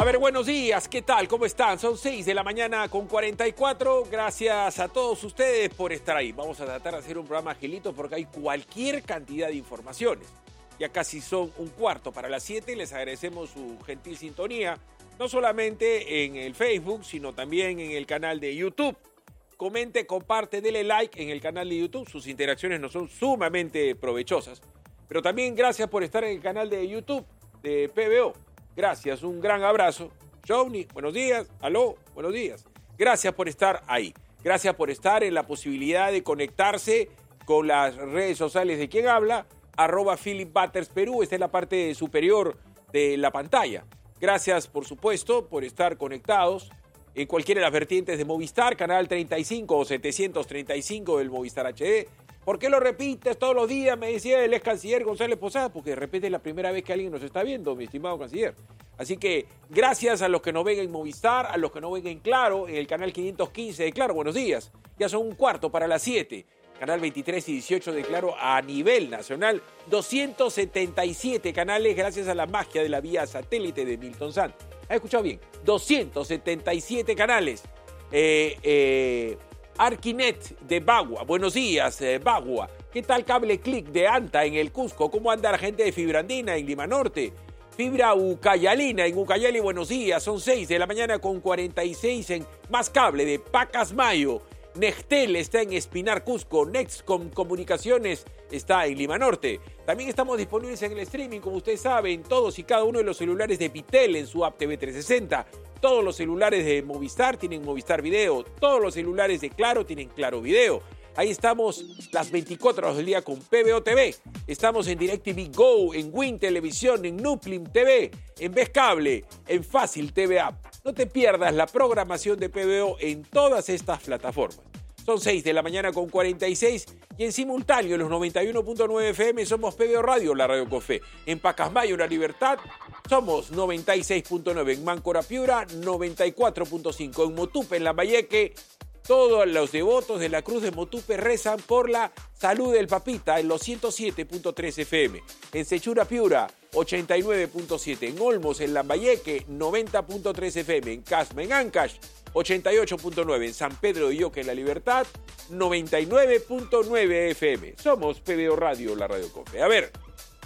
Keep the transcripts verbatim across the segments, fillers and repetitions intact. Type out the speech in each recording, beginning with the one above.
A ver, buenos días, ¿qué tal? ¿Cómo están? Son seis de la mañana con cuarenta y cuatro. Gracias a todos ustedes por estar ahí. Vamos a tratar de hacer un programa agilito porque hay cualquier cantidad de informaciones. Ya casi son un cuarto para las siete. Les agradecemos su gentil sintonía, no solamente en el Facebook, sino también en el canal de YouTube. Comente, comparte, dele like en el canal de YouTube. Sus interacciones nos son sumamente provechosas. Pero también gracias por estar en el canal de YouTube de P B O. Gracias, un gran abrazo. Johnny, buenos días. Aló, buenos días. Gracias por estar ahí. Gracias por estar en la posibilidad de conectarse con las redes sociales de quien habla, arroba Philip Butters Perú. Esta es la parte superior de la pantalla. Gracias, por supuesto, por estar conectados en cualquiera de las vertientes de Movistar, canal treinta y cinco o setecientos treinta y cinco del Movistar H D. ¿Por qué lo repites todos los días? Me decía el ex canciller González Posada, porque de repente es la primera vez que alguien nos está viendo, mi estimado canciller. Así que gracias a los que nos ven en Movistar, a los que nos ven en Claro, en el canal quinientos quince de Claro, buenos días. Ya son un cuarto para las siete. Canal veintitrés y dieciocho de Claro a nivel nacional. doscientos setenta y siete canales gracias a la magia de la vía satélite de Milton Santos. ¿Has escuchado bien? doscientos setenta y siete canales. Eh, eh, Arquinet de Bagua. Buenos días, eh, Bagua. ¿Qué tal Cable Click de Anta en el Cusco? ¿Cómo anda la gente de Fibrandina en Lima Norte? Fibra Ucayalina en Ucayali, buenos días. Son seis de la mañana con cuarenta y seis en Más Cable de Pacasmayo. Nextel está en Espinar, Cusco. Nextcom Comunicaciones está en Lima Norte. También estamos disponibles en el streaming, como ustedes saben, todos y cada uno de los celulares de Pitel en su app T V trescientos sesenta. Todos los celulares de Movistar tienen Movistar Video. Todos los celulares de Claro tienen Claro Video. Ahí estamos las veinticuatro horas del día con P B O T V. Estamos en DirecTV Go, en Win Televisión, en Nuplim T V, en Vez Cable, en Fácil T V App. No te pierdas la programación de P B O en todas estas plataformas. Son seis de la mañana con cuarenta y seis y en simultáneo en los noventa y uno punto nueve F M somos P B O Radio, la Radio Cofé. En Pacasmayo, La Libertad, somos noventa y seis punto nueve. En Máncora Piura, noventa y cuatro punto cinco. En Motupe, en Lambayeque, todos los devotos de la Cruz de Motupe rezan por la salud del papita en los ciento siete punto tres F M. En Sechura Piura, ochenta y nueve punto siete. En Olmos, en Lambayeque, noventa punto tres F M. En Casma, en Ancash, ochenta y ocho punto nueve. En San Pedro de Ioca, en La Libertad, noventa y nueve punto nueve F M. Somos P B O Radio, la Radio Cofe. A ver,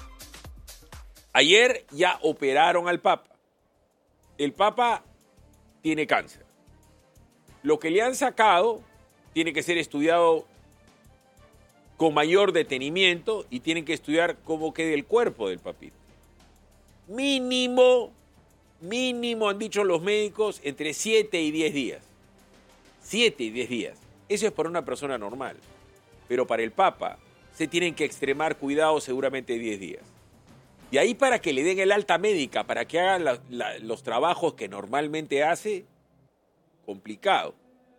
ayer ya operaron al Papa. El Papa tiene cáncer. Lo que le han sacado tiene que ser estudiado con mayor detenimiento y tienen que estudiar cómo queda el cuerpo del papito. Mínimo, mínimo, han dicho los médicos, entre siete y diez días. siete y diez días. Eso es para una persona normal. Pero para el Papa se tienen que extremar cuidados seguramente diez días. Y ahí para que le den el alta médica, para que hagan la, la, los trabajos que normalmente hace, complicado.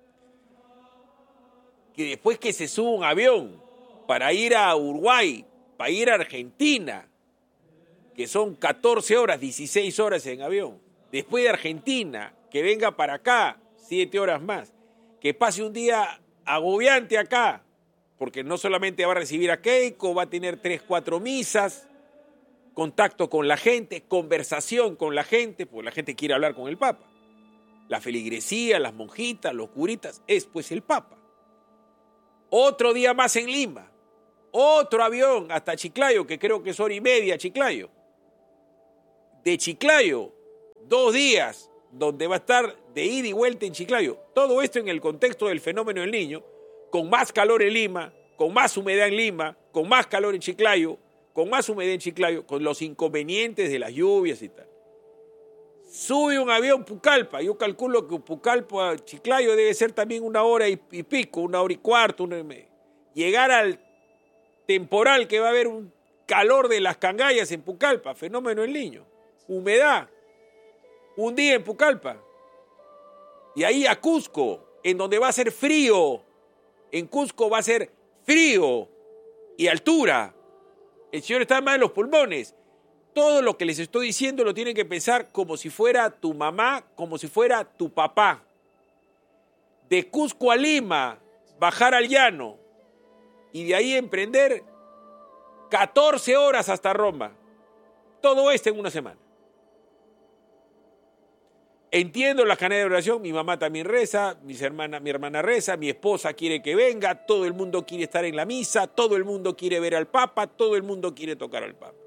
Que después que se suba un avión para ir a Uruguay, para ir a Argentina, que son catorce horas, dieciséis horas en avión. Después de Argentina, que venga para acá, siete horas más. Que pase un día agobiante acá, porque no solamente va a recibir a Keiko, va a tener tres, cuatro misas, contacto con la gente, conversación con la gente, porque la gente quiere hablar con el Papa. La feligresía, las monjitas, los curitas, es pues el Papa. Otro día más en Lima, otro avión hasta Chiclayo, que creo que es hora y media Chiclayo. De Chiclayo, dos días, donde va a estar de ida y vuelta en Chiclayo. Todo esto en el contexto del fenómeno del Niño, con más calor en Lima, con más humedad en Lima, con más calor en Chiclayo, con más humedad en Chiclayo, con los inconvenientes de las lluvias y tal. Sube un avión Pucallpa, yo calculo que Pucallpa a Chiclayo debe ser también una hora y, y pico, una hora y cuarto, una hora y media. Llegar al temporal que va a haber un calor de las cangallas en Pucallpa, fenómeno del Niño, humedad, un día en Pucallpa. Y ahí a Cusco, en donde va a ser frío, en Cusco va a ser frío y altura. El señor está mal en los pulmones. Todo lo que les estoy diciendo lo tienen que pensar como si fuera tu mamá, como si fuera tu papá. De Cusco a Lima, bajar al llano y de ahí emprender catorce horas hasta Roma. Todo esto en una semana. Entiendo la cadena de oración, mi mamá también reza, mis hermanas, mi hermana reza, mi esposa quiere que venga, todo el mundo quiere estar en la misa, todo el mundo quiere ver al Papa, todo el mundo quiere tocar al Papa.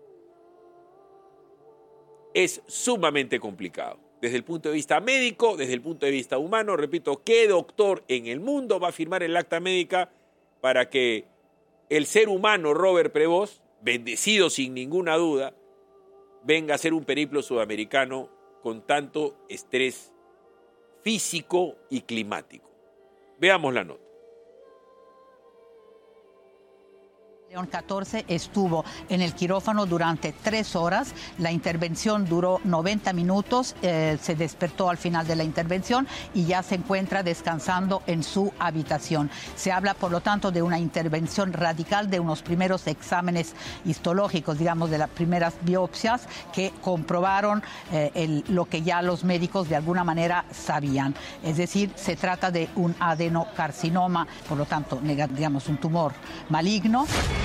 Es sumamente complicado. Desde el punto de vista médico, desde el punto de vista humano, repito, ¿qué doctor en el mundo va a firmar el acta médica para que el ser humano Robert Prevost, bendecido sin ninguna duda, venga a hacer un periplo sudamericano con tanto estrés físico y climático? Veamos la nota. León catorce estuvo en el quirófano durante tres horas. La intervención duró noventa minutos. Eh, se despertó al final de la intervención y ya se encuentra descansando en su habitación. Se habla, por lo tanto, de una intervención radical, de unos primeros exámenes histológicos, digamos, de las primeras biopsias que comprobaron eh, el, lo que ya los médicos de alguna manera sabían. Es decir, se trata de un adenocarcinoma, por lo tanto, digamos, un tumor maligno.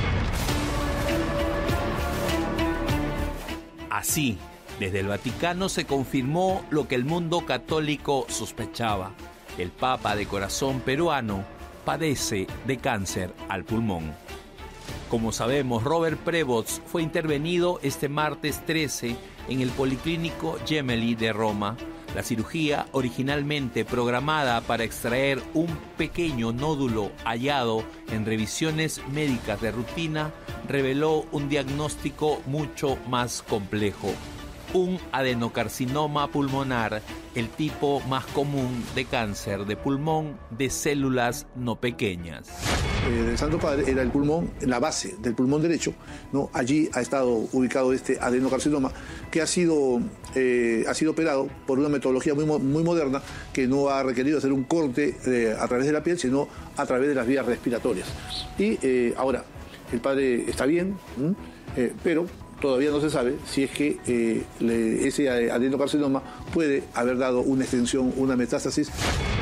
Así, desde el Vaticano se confirmó lo que el mundo católico sospechaba. El Papa de corazón peruano padece de cáncer al pulmón. Como sabemos, Robert Prevost fue intervenido este martes trece en el Policlínico Gemelli de Roma. La cirugía, originalmente programada para extraer un pequeño nódulo hallado en revisiones médicas de rutina, reveló un diagnóstico mucho más complejo. Un adenocarcinoma pulmonar, el tipo más común de cáncer de pulmón de células no pequeñas. Eh, del Santo Padre era el pulmón, la base del pulmón derecho, ¿no? Allí ha estado ubicado este adenocarcinoma que ha sido, eh, ha sido operado por una metodología muy, muy moderna que no ha requerido hacer un corte eh, a través de la piel, sino a través de las vías respiratorias. Y eh, ahora, el padre está bien, eh, pero todavía no se sabe si es que eh, le, ese adenocarcinoma puede haber dado una extensión, una metástasis.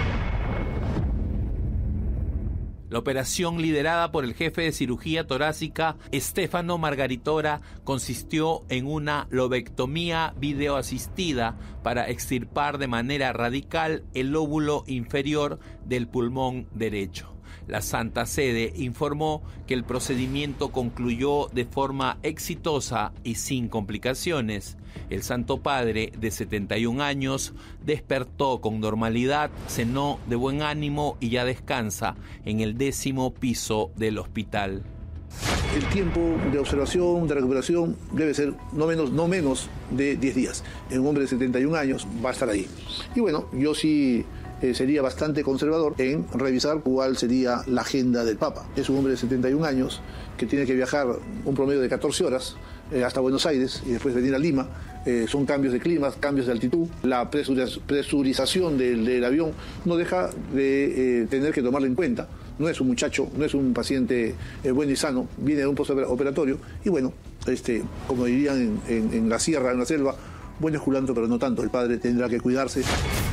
La operación, liderada por el jefe de cirugía torácica Stefano Margaritora, consistió en una lobectomía videoasistida para extirpar de manera radical el lóbulo inferior del pulmón derecho. La Santa Sede informó que el procedimiento concluyó de forma exitosa y sin complicaciones. El Santo Padre, de setenta y un años, despertó con normalidad, cenó de buen ánimo y ya descansa en el décimo piso del hospital. El tiempo de observación, de recuperación, debe ser no menos, no menos de diez días. Un hombre de setenta y un años va a estar ahí. Y bueno, yo sí eh, sería bastante conservador en revisar cuál sería la agenda del Papa. Es un hombre de setenta y un años que tiene que viajar un promedio de catorce horas eh, hasta Buenos Aires y después venir a Lima. Eh, son cambios de clima, cambios de altitud. La presurización del, del avión no deja de eh, tener que tomarla en cuenta. No es un muchacho, no es un paciente eh, bueno y sano, viene de un postoperatorio y bueno, este, como dirían en, en, en la sierra, en la selva, bueno es culantro, pero no tanto. El padre tendrá que cuidarse.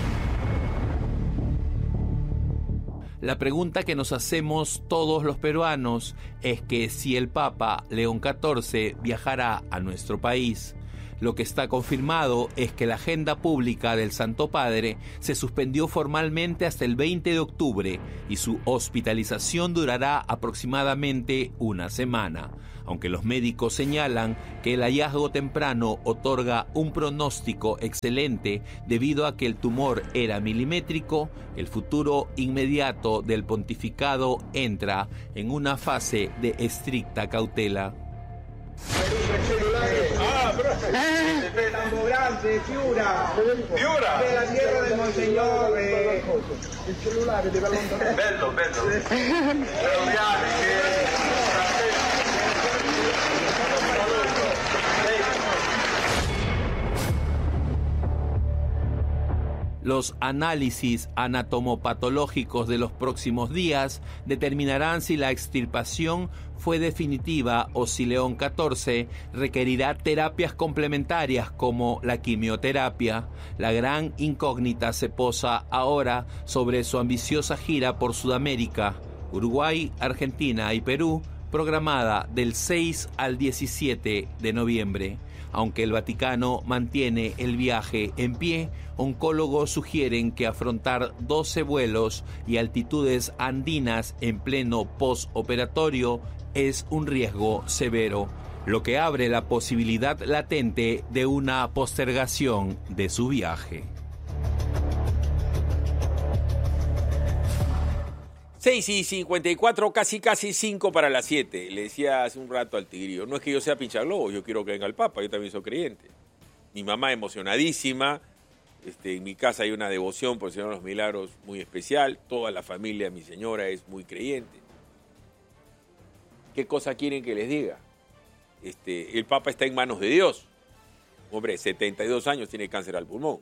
La pregunta que nos hacemos todos los peruanos es que si el Papa León catorce viajará a nuestro país. Lo que está confirmado es que la agenda pública del Santo Padre se suspendió formalmente hasta el veinte de octubre y su hospitalización durará aproximadamente una semana. Aunque los médicos señalan que el hallazgo temprano otorga un pronóstico excelente debido a que el tumor era milimétrico, el futuro inmediato del pontificado entra en una fase de estricta cautela. Ah, però eh? Campo Grande, Fiura, Fiura, della tierra del Monsignor. Eh. Il cellulare deve allontanare. Bello, bello. Los análisis anatomopatológicos de los próximos días determinarán si la extirpación fue definitiva o si León catorce requerirá terapias complementarias como la quimioterapia. La gran incógnita se posa ahora sobre su ambiciosa gira por Sudamérica, Uruguay, Argentina y Perú, programada del seis al diecisiete de noviembre. Aunque el Vaticano mantiene el viaje en pie, oncólogos sugieren que afrontar doce vuelos y altitudes andinas en pleno postoperatorio es un riesgo severo, lo que abre la posibilidad latente de una postergación de su viaje. seis y cincuenta y cuatro, casi casi cinco para las siete. Le decía hace un rato al Tigrillo, no es que yo sea pinchaglobos, yo quiero que venga el Papa, yo también soy creyente. Mi mamá emocionadísima, este, en mi casa hay una devoción por el Señor de los Milagros muy especial, toda la familia de mi señora es muy creyente. ¿Qué cosa quieren que les diga? Este, el Papa está en manos de Dios. Hombre, setenta y dos años, tiene cáncer al pulmón.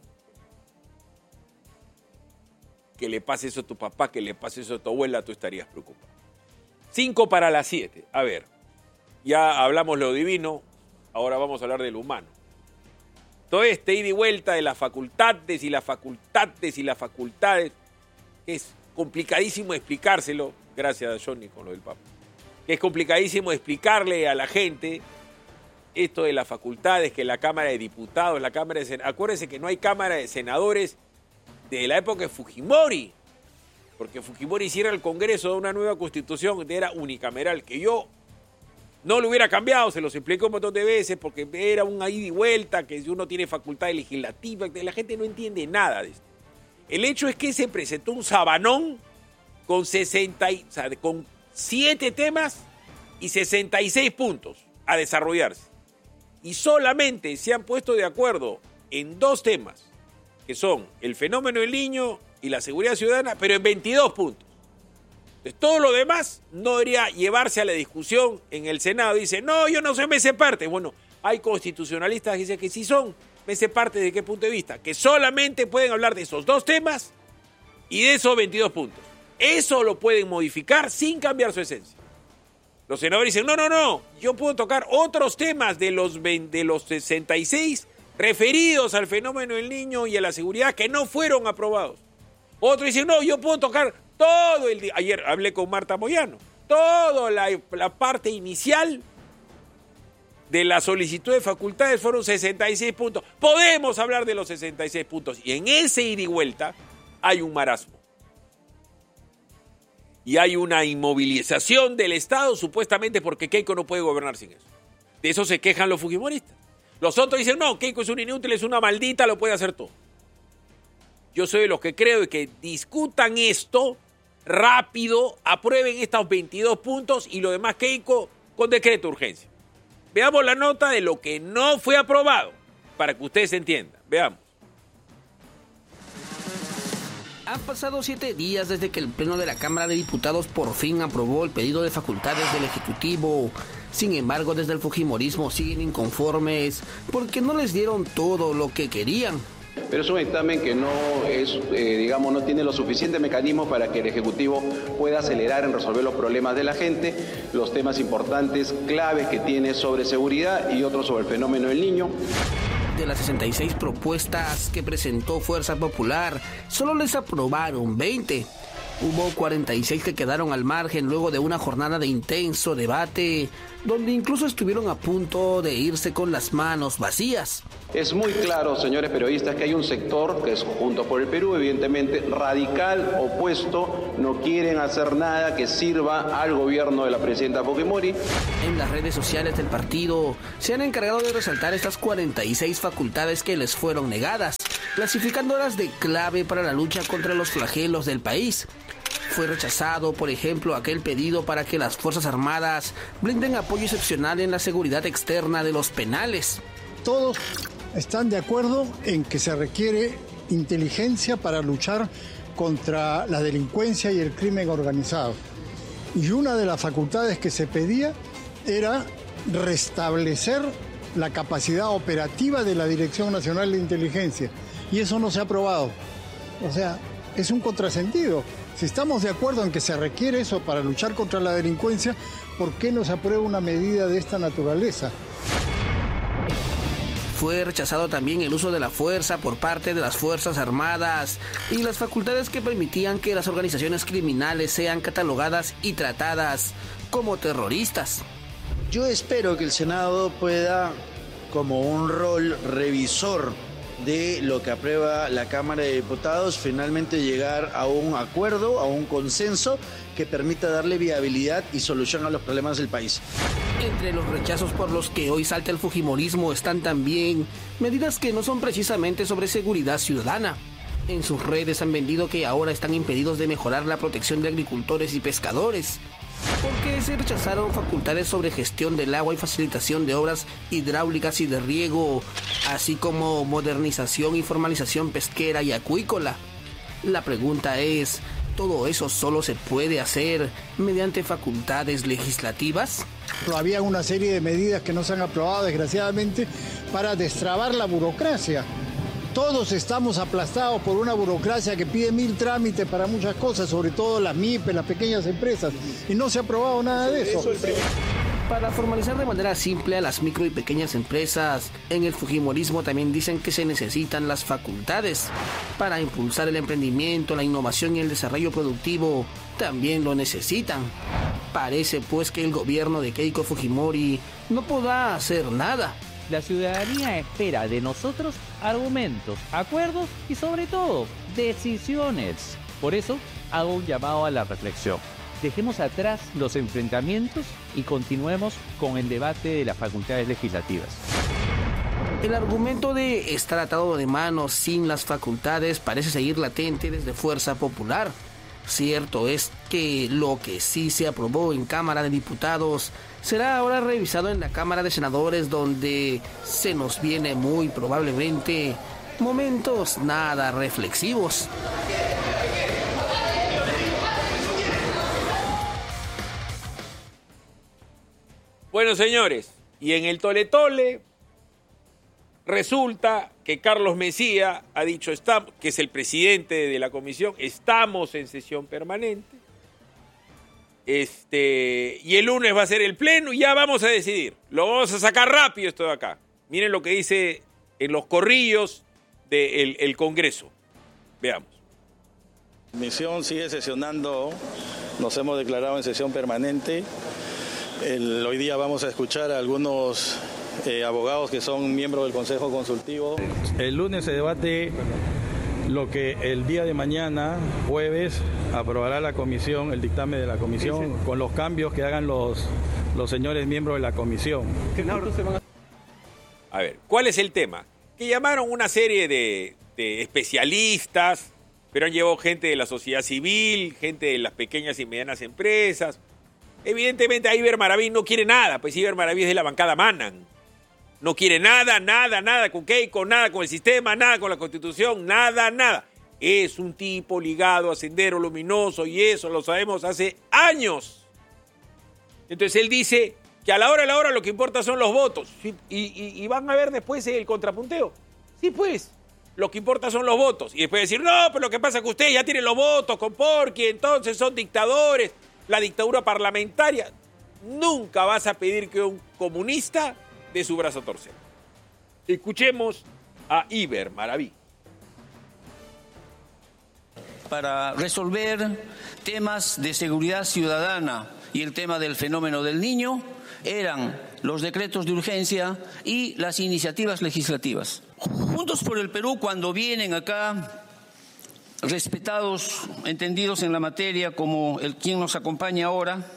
Que le pase eso a tu papá, que le pase eso a tu abuela, tú estarías preocupado. Cinco para las siete. A ver, ya hablamos lo divino, ahora vamos a hablar de lo humano. Todo este ida y vuelta de las facultades y las facultades y las facultades es complicadísimo explicárselo, gracias a Johnny con lo del Papa. Es complicadísimo explicarle a la gente esto de las facultades, que la Cámara de Diputados, la Cámara de Senadores. Acuérdense que no hay Cámara de Senadores de la época de Fujimori, porque Fujimori hiciera el Congreso de una nueva constitución, era unicameral, que yo no lo hubiera cambiado, se los expliqué un montón de veces, porque era un ida y vuelta, que si uno tiene facultades legislativas, la gente no entiende nada de esto. El hecho es que se presentó un sabanón con sesenta, o sea, con siete temas y sesenta y seis puntos a desarrollarse. Y solamente se han puesto de acuerdo en dos temas, que son el fenómeno del Niño y la seguridad ciudadana, pero en veintidós puntos. Entonces, todo lo demás no debería llevarse a la discusión en el Senado. Dice, no, yo no soy mese parte. Bueno, hay constitucionalistas que dicen que sí son mese parte. ¿De qué punto de vista? Que solamente pueden hablar de esos dos temas y de esos veintidós puntos. Eso lo pueden modificar sin cambiar su esencia. Los senadores dicen, no, no, no, yo puedo tocar otros temas de los, de los sesenta y seis referidos al fenómeno del Niño y a la seguridad que no fueron aprobados. Otros dicen, no, yo puedo tocar todo el día. Ayer hablé con Marta Moyano. Toda la, la parte inicial de la solicitud de facultades fueron sesenta y seis puntos. Podemos hablar de los sesenta y seis puntos. Y en ese ida y vuelta hay un marasmo. Y hay una inmovilización del Estado, supuestamente porque Keiko no puede gobernar sin eso. De eso se quejan los fujimoristas. Los otros dicen, no, Keiko es un inútil, es una maldita, lo puede hacer todo. Yo soy de los que creo que discutan esto rápido, aprueben estos veintidós puntos y lo demás Keiko con decreto de urgencia. Veamos la nota de lo que no fue aprobado, para que ustedes entiendan. Veamos. Han pasado siete días desde que el Pleno de la Cámara de Diputados por fin aprobó el pedido de facultades del Ejecutivo. Sin embargo, desde el fujimorismo siguen inconformes porque no les dieron todo lo que querían. Pero es un dictamen que no es, eh, digamos, no tiene los suficientes mecanismos para que el Ejecutivo pueda acelerar en resolver los problemas de la gente, los temas importantes, claves que tiene sobre seguridad y otros sobre el fenómeno del Niño. De las sesenta y seis propuestas que presentó Fuerza Popular, solo les aprobaron veinte. Hubo cuarenta y seis que quedaron al margen luego de una jornada de intenso debate, donde incluso estuvieron a punto de irse con las manos vacías. Es muy claro, señores periodistas, que hay un sector, que es Juntos por el Perú, evidentemente radical, opuesto, no quieren hacer nada que sirva al gobierno de la presidenta Fujimori. En las redes sociales del partido se han encargado de resaltar estas cuarenta y seis facultades que les fueron negadas, clasificándolas de clave para la lucha contra los flagelos del país. Fue rechazado, por ejemplo, aquel pedido para que las Fuerzas Armadas brinden apoyo excepcional en la seguridad externa de los penales. Todos están de acuerdo en que se requiere inteligencia para luchar contra la delincuencia y el crimen organizado. Y una de las facultades que se pedía era restablecer la capacidad operativa de la Dirección Nacional de Inteligencia. Y eso no se ha aprobado. O sea, es un contrasentido. Si estamos de acuerdo en que se requiere eso para luchar contra la delincuencia, ¿por qué no se aprueba una medida de esta naturaleza? Fue rechazado también el uso de la fuerza por parte de las Fuerzas Armadas y las facultades que permitían que las organizaciones criminales sean catalogadas y tratadas como terroristas. Yo espero que el Senado pueda como un rol revisor de lo que aprueba la Cámara de Diputados, finalmente llegar a un acuerdo, a un consenso que permita darle viabilidad y solución a los problemas del país. Entre los rechazos por los que hoy salta el fujimorismo están también medidas que no son precisamente sobre seguridad ciudadana. En sus redes han vendido que ahora están impedidos de mejorar la protección de agricultores y pescadores, porque se rechazaron facultades sobre gestión del agua y facilitación de obras hidráulicas y de riego, así como modernización y formalización pesquera y acuícola. La pregunta es, ¿todo eso solo se puede hacer mediante facultades legislativas? Había una serie de medidas que no se han aprobado, desgraciadamente, para destrabar la burocracia. Todos estamos aplastados por una burocracia que pide mil trámites para muchas cosas, sobre todo las M I P E, las pequeñas empresas, y no se ha aprobado nada de eso. Para formalizar de manera simple a las micro y pequeñas empresas, en el fujimorismo también dicen que se necesitan las facultades. Para impulsar el emprendimiento, la innovación y el desarrollo productivo, también lo necesitan. Parece pues que el gobierno de Keiko Fujimori no podrá hacer nada. La ciudadanía espera de nosotros argumentos, acuerdos y sobre todo decisiones. Por eso hago un llamado a la reflexión. Dejemos atrás los enfrentamientos y continuemos con el debate de las facultades legislativas. El argumento de estar atado de manos sin las facultades parece seguir latente desde Fuerza Popular. Cierto es que lo que sí se aprobó en Cámara de Diputados será ahora revisado en la Cámara de Senadores, donde se nos viene muy probablemente momentos nada reflexivos. Bueno, señores, y en el tole tole resulta que Carlos Mejía ha dicho, está, que es el presidente de la comisión, estamos en sesión permanente. Este, y el lunes va a ser el pleno y ya vamos a decidir. Lo vamos a sacar rápido esto de acá. Miren lo que dice en los corrillos del el Congreso. Veamos. La comisión sigue sesionando, nos hemos declarado en sesión permanente. El, hoy día vamos a escuchar a algunos eh, abogados que son miembros del Consejo Consultivo. El lunes se debate lo que el día de mañana, jueves, aprobará la comisión, el dictamen de la comisión, sí, sí. con los cambios que hagan los, los señores miembros de la comisión. A ver, ¿cuál es el tema? Que llamaron una serie de, de especialistas, pero han llevado gente de la sociedad civil, gente de las pequeñas y medianas empresas. Evidentemente a Iber Maraví no quiere nada, pues Iber Maraví es de la bancada Manan. No quiere nada, nada, nada con Keiko, nada con el sistema, nada con la Constitución, nada, nada. Es un tipo ligado a Sendero Luminoso y eso lo sabemos hace años. Entonces él dice que a la hora de la hora lo que importa son los votos. Y, y, y van a ver después el contrapunteo. Sí, pues, lo que importa son los votos. Y después decir, no, pero lo que pasa es que ustedes ya tienen los votos con Porqui, entonces son dictadores. La dictadura parlamentaria. Nunca vas a pedir que un comunista de su brazo a torcer. Escuchemos a Iber Maraví. Para resolver temas de seguridad ciudadana y el tema del fenómeno del niño eran los decretos de urgencia y las iniciativas legislativas. Juntos por el Perú, cuando vienen acá respetados, entendidos en la materia como el quien nos acompaña ahora,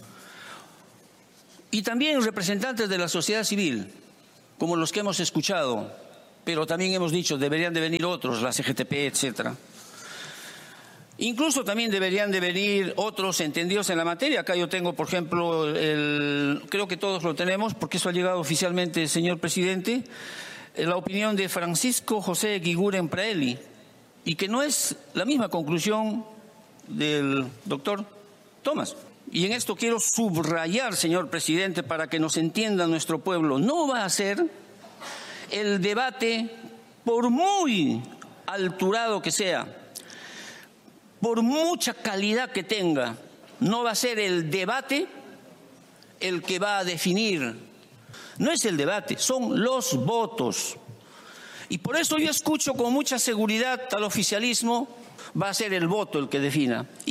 y también representantes de la sociedad civil, como los que hemos escuchado, pero también hemos dicho deberían de venir otros, la C G T P, etcétera. Incluso también deberían de venir otros entendidos en la materia. Acá yo tengo, por ejemplo, el, creo que todos lo tenemos, porque eso ha llegado oficialmente, señor presidente, la opinión de Francisco José Guiguren Praeli, y que no es la misma conclusión del doctor Tomás. Y en esto quiero subrayar, señor presidente, para que nos entienda nuestro pueblo, no va a ser el debate, por muy alturado que sea, por mucha calidad que tenga, no va a ser el debate el que va a definir. No es el debate, son los votos. Y por eso yo escucho con mucha seguridad al oficialismo, va a ser el voto el que defina. Y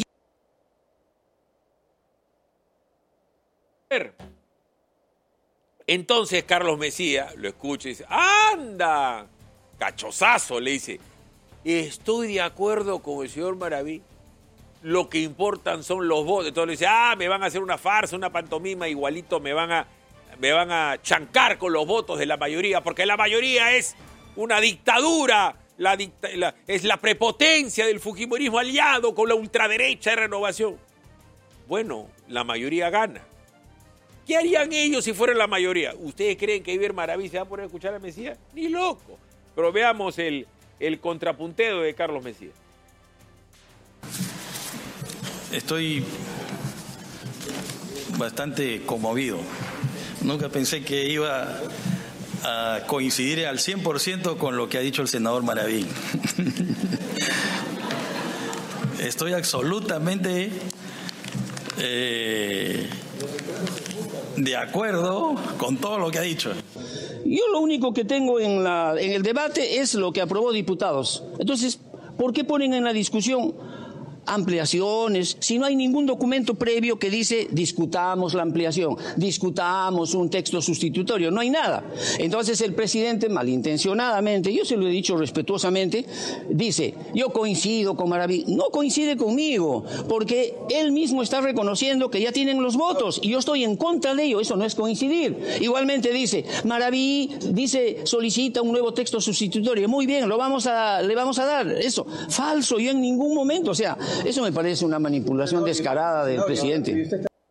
Entonces Carlos Mesías lo escucha y dice, ¡anda! Cachozazo, le dice. Estoy de acuerdo con el señor Maraví. Lo que importan son los votos. Entonces le dice, ah, me van a hacer una farsa, una pantomima, igualito me van a, me van a chancar con los votos de la mayoría, porque la mayoría es una dictadura, la dicta, la, es la prepotencia del fujimorismo aliado con la ultraderecha de Renovación. Bueno, la mayoría gana. ¿Qué harían ellos si fueran la mayoría? ¿Ustedes creen que Iber Maraví se va a poner a escuchar a Mesías? Ni loco. Pero veamos el, el contrapunteo de Carlos Mesías. Estoy bastante conmovido. Nunca pensé que iba a coincidir al cien por ciento con lo que ha dicho el senador Maraví. Estoy absolutamente eh, de acuerdo con todo lo que ha dicho. Yo lo único que tengo en, la, en el debate es lo que aprobó diputados. Entonces, ¿por qué ponen en la discusión ampliaciones, si no hay ningún documento previo que dice discutamos la ampliación, discutamos un texto sustitutorio? No hay nada. Entonces el presidente malintencionadamente, yo se lo he dicho respetuosamente, dice, yo coincido con Maraví. No coincide conmigo, porque él mismo está reconociendo que ya tienen los votos y yo estoy en contra de ello. Eso no es coincidir. Igualmente dice, Maraví dice, solicita un nuevo texto sustitutorio. Muy bien, lo vamos a, le vamos a dar. Eso, falso, yo en ningún momento, o sea, eso me parece una manipulación descarada del presidente.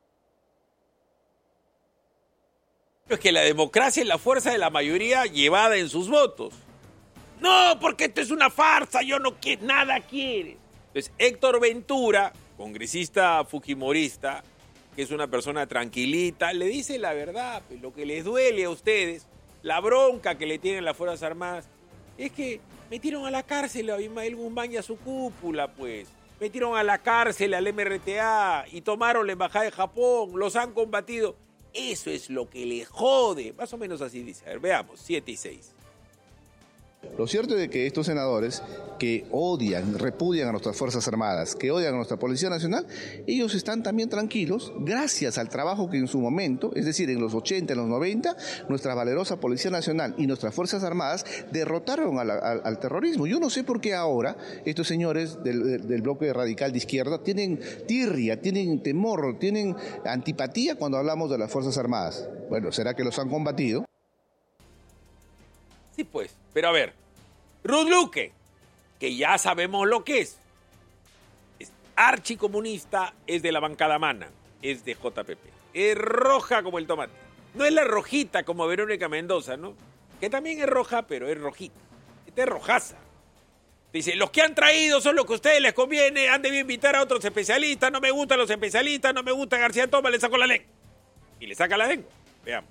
Es que la democracia es la fuerza de la mayoría llevada en sus votos. No, porque esto es una farsa, yo no quiero, nada quiere. Entonces, Héctor Ventura, congresista fujimorista, que es una persona tranquilita, le dice la verdad, pues, lo que les duele a ustedes, la bronca que le tienen las Fuerzas Armadas, es que metieron a la cárcel a Ismael Guzmán y a su cúpula, pues. Metieron a la cárcel al M R T A y tomaron la embajada de Japón, los han combatido. Eso es lo que le jode. Más o menos así dice. A ver, veamos, siete y seis. Lo cierto es que estos senadores que odian, repudian a nuestras Fuerzas Armadas, que odian a nuestra Policía Nacional, ellos están también tranquilos gracias al trabajo que en su momento, es decir, en los ochenta, en los noventa, nuestra valerosa Policía Nacional y nuestras Fuerzas Armadas derrotaron a la, al, al terrorismo. Yo no sé por qué ahora estos señores del, del bloque radical de izquierda tienen tirria, tienen temor, tienen antipatía cuando hablamos de las Fuerzas Armadas. Bueno, ¿será que los han combatido? Sí, pues. Pero a ver, Ruth Luque, que ya sabemos lo que es, es archicomunista, es de la bancada Mana, es de J P P, es roja como el tomate. No es la rojita como Verónica Mendoza, ¿no? Que también es roja, pero es rojita. Esta es rojaza. Dice, los que han traído son los que a ustedes les conviene, han debido invitar a otros especialistas, no me gustan los especialistas, no me gusta García Toma, le saco la lengua. Y le saca la lengua. Veamos.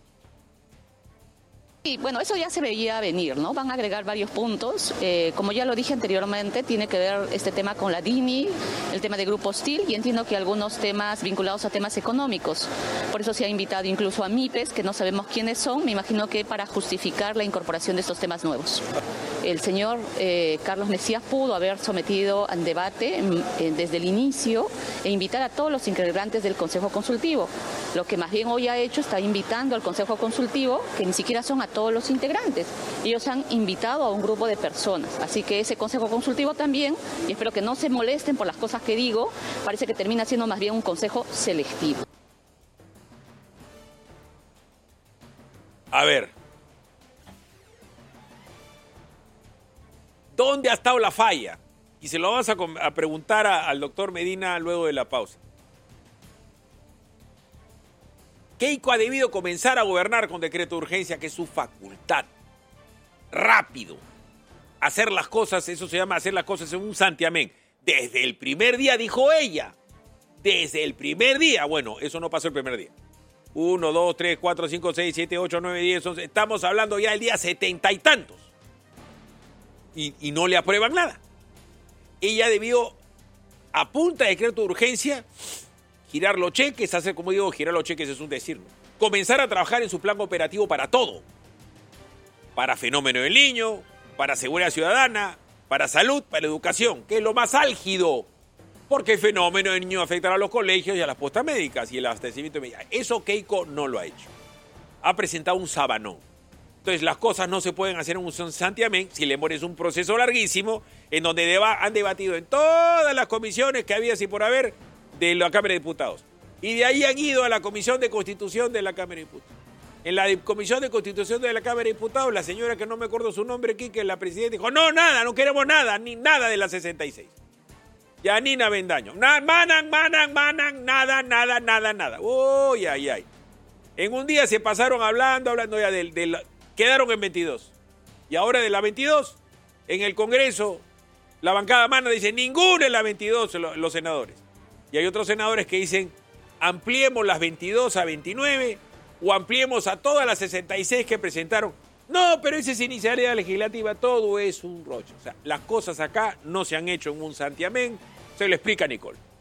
Y bueno, eso ya se veía venir, ¿no? Van a agregar varios puntos. Eh, como ya lo dije anteriormente, tiene que ver este tema con la D I N I, el tema de Grupo Hostil, y entiendo que algunos temas vinculados a temas económicos. Por eso se ha invitado incluso a MIPES, que no sabemos quiénes son, me imagino que para justificar la incorporación de estos temas nuevos. El señor eh, Carlos Mesías pudo haber sometido al debate eh, desde el inicio e invitar a todos los integrantes del Consejo Consultivo. Lo que más bien hoy ha hecho está invitando al Consejo Consultivo, que ni siquiera son a todos los integrantes. Ellos han invitado a un grupo de personas. Así que ese Consejo Consultivo también, y espero que no se molesten por las cosas que digo, parece que termina siendo más bien un consejo selectivo. A ver. ¿Dónde ha estado la falla? Y se lo vamos a, a preguntar a, al doctor Medina luego de la pausa. Keiko ha debido comenzar a gobernar con decreto de urgencia, que es su facultad. Rápido. Hacer las cosas, eso se llama hacer las cosas en un santiamén. Desde el primer día, dijo ella. Desde el primer día. Bueno, eso no pasó el primer día. Uno, dos, tres, cuatro, cinco, seis, siete, ocho, nueve, diez, once. Estamos hablando ya del día setenta y tantos. Y, y no le aprueban nada. Ella debió, a punta de decreto de urgencia, girar los cheques, hacer, como digo, girar los cheques es un decir, ¿no? Comenzar a trabajar en su plan operativo para todo. Para fenómeno del niño, para seguridad ciudadana, para salud, para educación, que es lo más álgido. Porque el fenómeno del niño afectará a los colegios y a las postas médicas y el abastecimiento médico. Eso Keiko no lo ha hecho. ha presentado un sabanón. Entonces las cosas no se pueden hacer en un santiamén si le pones un proceso larguísimo en donde deba, han debatido en todas las comisiones que había, si por haber, de la Cámara de Diputados. Y de ahí han ido a la Comisión de Constitución de la Cámara de Diputados. En la Comisión de Constitución de la Cámara de Diputados, la señora que no me acuerdo su nombre aquí, que es la presidenta, dijo, no, nada, no queremos nada, ni nada de la sesenta y seis. Yanina Bendaño, na, manan, manan, manan, nada, nada, nada, nada. Uy, ay, ay. En un día se pasaron hablando, hablando ya del... del quedaron en veintidós. Y ahora de la veintidós, en el Congreso, la bancada mana dice, ninguna en la veintidós, los, los senadores. Y hay otros senadores que dicen, ampliemos las veintidós a veintinueve o ampliemos a todas las sesenta y seis que presentaron. No, pero esa es iniciativa legislativa, todo es un rollo. O sea, las cosas acá no se han hecho en un santiamén. Se lo explica Nicole.